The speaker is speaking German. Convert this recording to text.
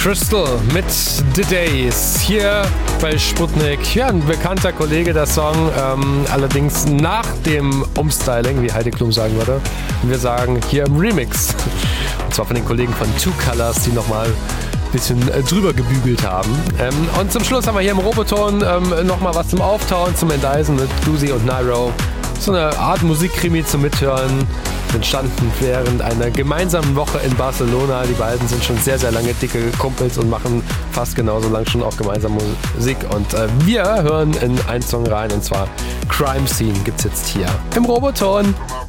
Crystal mit The Days. Hier bei Sputnik. Ja, ein bekannter Kollege, der Song. Allerdings nach dem Umstyling, wie Heidi Klum sagen würde. Und wir sagen hier im Remix. Und zwar von den Kollegen von Two Colors, die nochmal ein bisschen drüber gebügelt haben. Und zum Schluss haben wir hier im Roboton nochmal was zum Auftauen, zum Endeisen mit Lucy und Nairo. So eine Art Musikkrimi zum Mithören. Entstanden während einer gemeinsamen Woche in Barcelona. Die beiden sind schon sehr, sehr lange dicke Kumpels und machen fast genauso lang schon auch gemeinsam Musik. Und wir hören in einen Song rein, und zwar Crime Scene gibt's jetzt hier im Roboton.